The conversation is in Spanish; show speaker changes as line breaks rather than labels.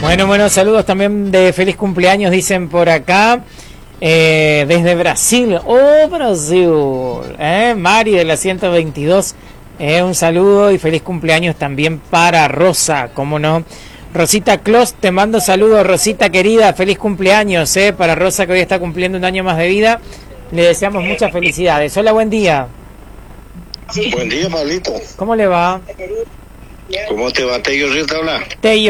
Bueno, saludos también de feliz cumpleaños, dicen por acá. Desde Brasil. ¡Oh, Brasil! Mari de la 122. Un saludo y feliz cumpleaños también para Rosa, ¿cómo no? Rosita Clos, te mando saludos, Rosita querida, feliz cumpleaños, para Rosa que hoy está cumpliendo un año más de vida. Le deseamos muchas felicidades. Hola, buen día.
Buen día, Pablito.
¿Cómo le va?
¿Cómo te va, Tello Ríos, te habla?
Tello.